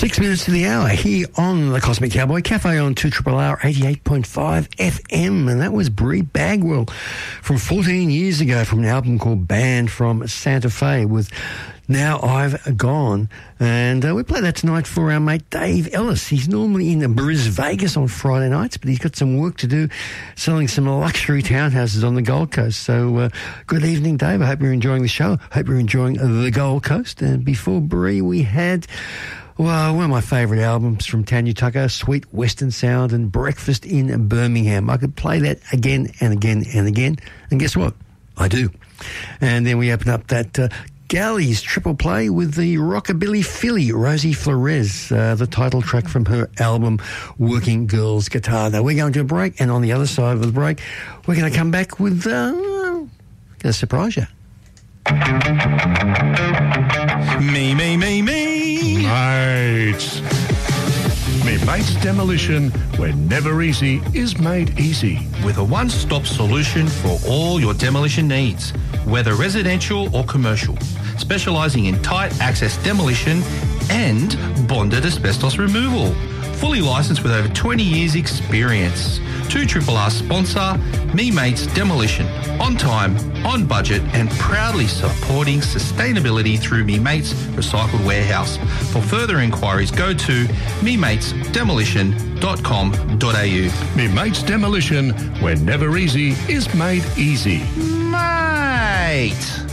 6 minutes to the hour here on the Cosmic Cowboy Cafe on 2RRR 88.5 FM. And that was Brie Bagwell from 14 years ago from an album called Band from Santa Fe with Now I've Gone. And we play that tonight for our mate Dave Ellis. He's normally in Bris Vegas on Friday nights, but he's got some work to do selling some luxury townhouses on the Gold Coast. So good evening, Dave. I hope you're enjoying the show. Hope you're enjoying the Gold Coast. And before Brie, we had... well, one of my favourite albums from Tanya Tucker, Sweet Western Sound and Breakfast in Birmingham. I could play that again and again and again. And guess what? I do. And then we open up that Galleys triple play with the rockabilly filly, Rosie Flores, the title track from her album, Working Girls Guitar. Now, we're going to a break, and on the other side of the break, we're going to come back with going to surprise you. Me. Mates. Me Mates Demolition, where never easy is made easy. With a one-stop solution for all your demolition needs, whether residential or commercial, specialising in tight access demolition and bonded asbestos removal. Fully licensed with over 20 years experience. 2RRR sponsor, Me Mates Demolition. On time, on budget and proudly supporting sustainability through Me Mates Recycled Warehouse. For further inquiries, go to mematesdemolition.com.au. Me Mates Demolition, where never easy is made easy. Mate!